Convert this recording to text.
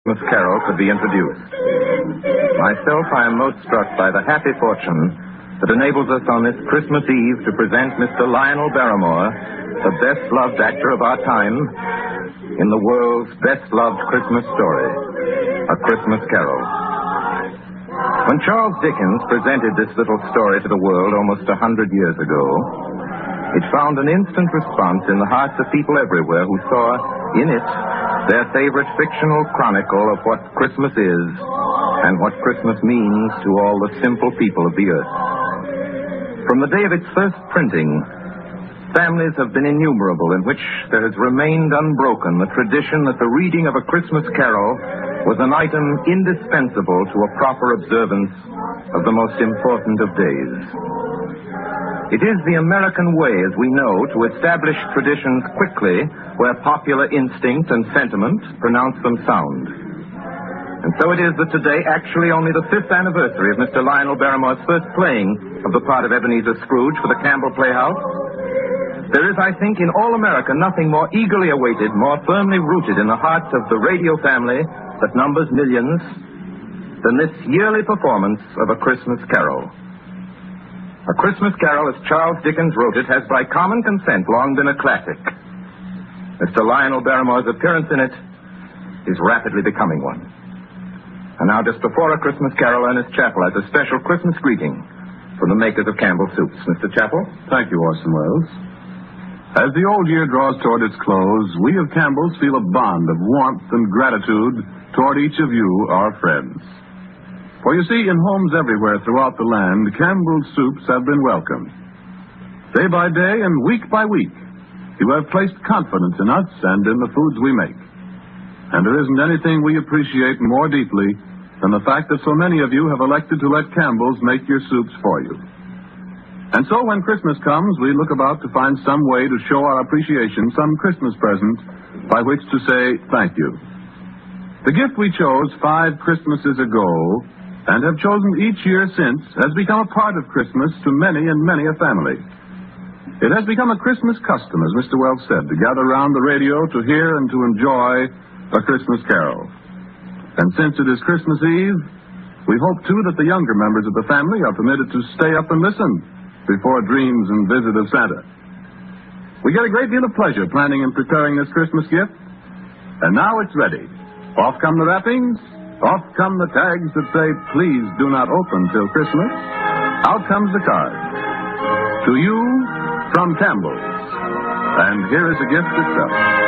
Christmas carol could be introduced. Myself, I am most struck by the happy fortune that enables us on this Christmas Eve to present Mr. Lionel Barrymore, the best-loved actor of our time, in the world's best-loved Christmas story, A Christmas Carol. When Charles Dickens presented this little story to the world almost 100 years ago, it found an instant response in the hearts of people everywhere who saw in it their favorite fictional chronicle of what Christmas is and what Christmas means to all the simple people of the earth. From the day of its first printing, families have been innumerable in which there has remained unbroken the tradition that the reading of A Christmas Carol was an item indispensable to a proper observance of the most important of days. It is the American way, as we know, to establish traditions quickly where popular instinct and sentiment pronounce them sound. And so it is that today, actually only the 5th anniversary of Mr. Lionel Barrymore's first playing of the part of Ebenezer Scrooge for the Campbell Playhouse, there is, I think, in all America nothing more eagerly awaited, more firmly rooted in the hearts of the radio family that numbers millions than this yearly performance of A Christmas Carol. A Christmas Carol, as Charles Dickens wrote it, has by common consent long been a classic. Mr. Lionel Barrymore's appearance in it is rapidly becoming one. And now, just before A Christmas Carol, Ernest Chappell has a special Christmas greeting from the makers of Campbell Soups. Mr. Chappell? Thank you, Orson Welles. As the old year draws toward its close, we of Campbell's feel a bond of warmth and gratitude toward each of you, our friends. For you see, in homes everywhere throughout the land, Campbell's Soups have been welcomed. Day by day and week by week, you have placed confidence in us and in the foods we make. And there isn't anything we appreciate more deeply than the fact that so many of you have elected to let Campbell's make your soups for you. And so when Christmas comes, we look about to find some way to show our appreciation, some Christmas present by which to say thank you. The gift we chose 5 Christmases ago and have chosen each year since has become a part of Christmas to many and many a family. It has become a Christmas custom, as Mr. Wells said, to gather around the radio to hear and to enjoy A Christmas Carol. And since it is Christmas Eve, we hope, too, that the younger members of the family are permitted to stay up and listen before dreams and visit of Santa. We get a great deal of pleasure planning and preparing this Christmas gift. And now it's ready. Off come the wrappings. Off come the tags that say, please do not open till Christmas. Out comes the card. To you, from Campbell's. And here is the gift itself.